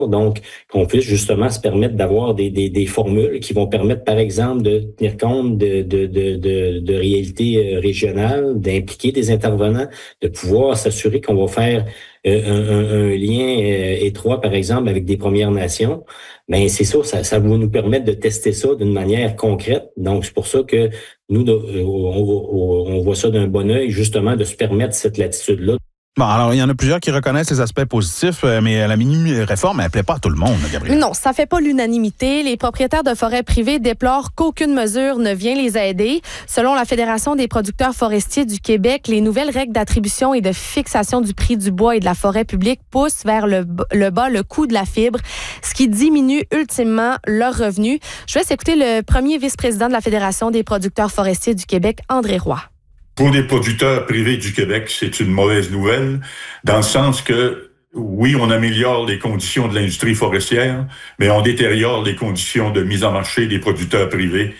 Donc, qu'on puisse justement se permettre d'avoir des formules qui vont permettre, par exemple, de tenir compte de réalités régionales, d'impliquer des intervenants, de pouvoir s'assurer qu'on va faire un lien étroit, par exemple, avec des Premières Nations. Mais c'est ça va nous permettre de tester ça d'une manière concrète. Donc, c'est pour ça que nous, on voit ça d'un bon œil, justement, de se permettre cette latitude-là. Bon, alors, il y en a plusieurs qui reconnaissent les aspects positifs, mais la mini-réforme, elle ne plaît pas à tout le monde, Gabrielle. Non, ça ne fait pas l'unanimité. Les propriétaires de forêts privées déplorent qu'aucune mesure ne vient les aider. Selon la Fédération des producteurs forestiers du Québec, les nouvelles règles d'attribution et de fixation du prix du bois et de la forêt publique poussent vers le bas le coût de la fibre, ce qui diminue ultimement leurs revenus. Je vais écouter le premier vice-président de la Fédération des producteurs forestiers du Québec, André Roy. Pour les producteurs privés du Québec, c'est une mauvaise nouvelle, dans le sens que, oui, on améliore les conditions de l'industrie forestière, mais on détériore les conditions de mise en marché des producteurs privés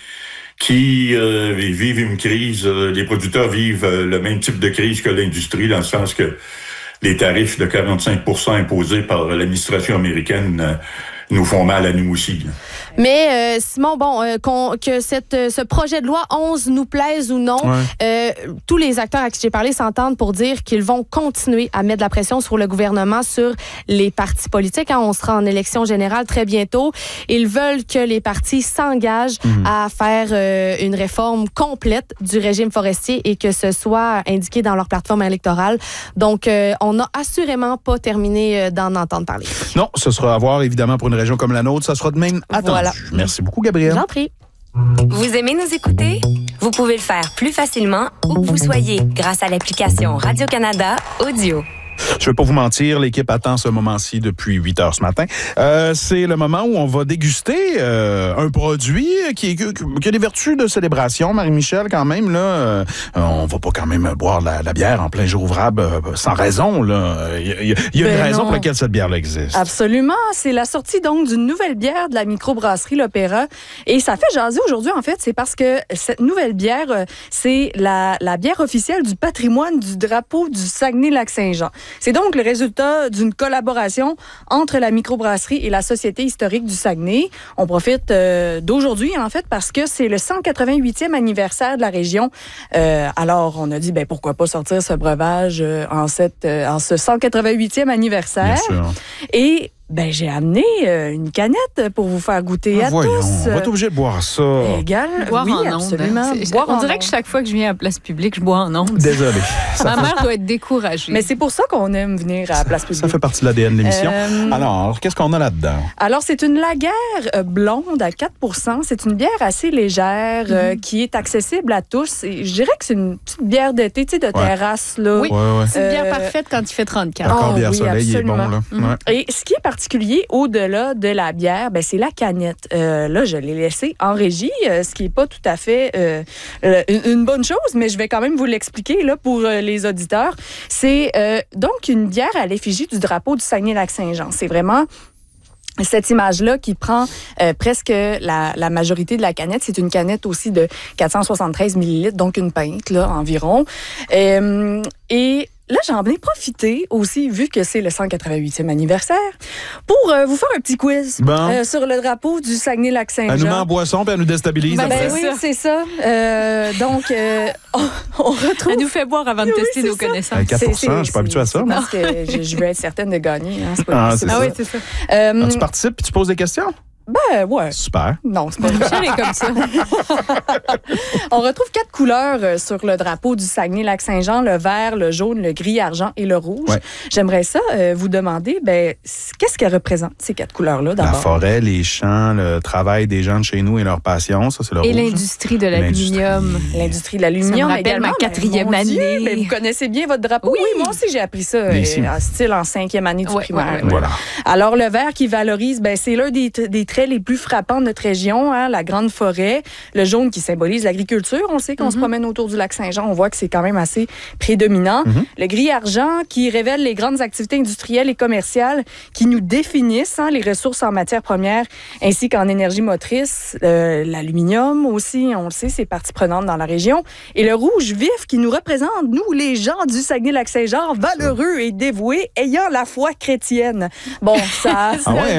qui vivent une crise. Les producteurs vivent le même type de crise que l'industrie, dans le sens que les tarifs de 45% imposés par l'administration américaine nous font mal à nous aussi. Mais Simon, que ce projet de loi 11 nous plaise ou non, tous les acteurs à qui j'ai parlé s'entendent pour dire qu'ils vont continuer à mettre de la pression sur le gouvernement, sur les partis politiques. On sera en élection générale très bientôt. Ils veulent que les partis s'engagent à faire une réforme complète du régime forestier et que ce soit indiqué dans leur plateforme électorale. Donc, on n'a assurément pas terminé d'en entendre parler. Non, ce sera à voir, évidemment, pour une région comme la nôtre. Ça sera de même attendu. Voilà. Merci beaucoup, Gabrielle. J'en prie. Vous aimez nous écouter? Vous pouvez le faire plus facilement où que vous soyez grâce à l'application Radio-Canada Audio. Je ne vais pas vous mentir, l'équipe attend ce moment-ci depuis 8 heures ce matin. C'est le moment où on va déguster un produit qui a des vertus de célébration, Marie-Michel, quand même. Là, on va pas quand même boire la bière en plein jour ouvrable sans raison. Là. Il y a une raison pour laquelle cette bière-là existe. Absolument. C'est la sortie donc d'une nouvelle bière de la microbrasserie L'Opéra. Et ça fait jaser aujourd'hui, en fait. C'est parce que cette nouvelle bière, c'est la bière officielle du patrimoine du drapeau du Saguenay-Lac-Saint-Jean. C'est donc le résultat d'une collaboration entre la microbrasserie et la Société historique du Saguenay. On profite d'aujourd'hui, en fait, parce que c'est le 188e anniversaire de la région. Alors, on a dit, pourquoi pas sortir ce breuvage en ce 188e anniversaire. Bien sûr. Et j'ai amené une canette pour vous faire goûter à tous. On va être obligé de boire ça. Boire oui, en absolument. Ondes. On dirait que chaque fois que je viens à la place publique, je bois en ondes. Désolé. Ma mère doit être découragée. Mais c'est pour ça qu'on aime venir à la place publique. Ça fait partie de l'ADN de l'émission. Alors, qu'est-ce qu'on a là-dedans? Alors, c'est une laguère blonde à 4%. C'est une bière assez légère qui est accessible à tous. Et je dirais que c'est une petite bière d'été, de terrasse. Là. Oui, c'est une bière parfaite quand il fait 34. Encore bière soleil, il est bon. Là. Et ce qui est particulier au-delà de la bière, c'est la canette. Là, je l'ai laissée en régie, ce qui n'est pas tout à fait une bonne chose, mais je vais quand même vous l'expliquer là, pour les auditeurs. C'est donc une bière à l'effigie du drapeau du Saguenay-Lac-Saint-Jean. C'est vraiment cette image-là qui prend presque la majorité de la canette. C'est une canette aussi de 473 millilitres, donc une pinte là, environ. Et là, j'en ai profité aussi, vu que c'est le 188e anniversaire, pour vous faire un petit quiz sur le drapeau du Saguenay-Lac-Saint-Jean. Elle nous met en boisson puis elle nous déstabilise. Oui, c'est ça. Donc, on retrouve... Elle nous fait boire avant de tester nos connaissances. 4%, je suis pas habitué à ça. Parce que je veux être certaine de gagner. Hein, c'est ça. Oui, c'est ça. Tu participes puis tu poses des questions? Ouais. Super. Non, c'est pas Michel est comme ça. On retrouve 4 couleurs sur le drapeau du Saguenay-Lac-Saint-Jean, le vert, le jaune, le gris, argent et le rouge. Ouais. J'aimerais ça vous demander, qu'est-ce qu'elles représentent, ces 4 couleurs-là, d'abord? La forêt, les champs, le travail des gens de chez nous et leur passion, ça, c'est le rouge. Et l'industrie de l'aluminium. L'industrie de l'aluminium, ça me rappelle ma 4e année. Vous connaissez bien votre drapeau? Oui, moi aussi, j'ai appris ça en style en 5e année du primaire. Voilà. Alors, le vert qui valorise, c'est l'un des traits les plus frappants de notre région, la grande forêt. Le jaune qui symbolise l'agriculture. On sait qu'on se promène autour du lac Saint-Jean. On voit que c'est quand même assez prédominant. Le gris-argent qui révèle les grandes activités industrielles et commerciales qui nous définissent, les ressources en matières premières ainsi qu'en énergie motrice. L'aluminium aussi, on le sait, c'est partie prenante dans la région. Et le rouge vif qui nous représente, nous, les gens du Saguenay-Lac-Saint-Jean, valeureux et dévoués, ayant la foi chrétienne. Bon, ça...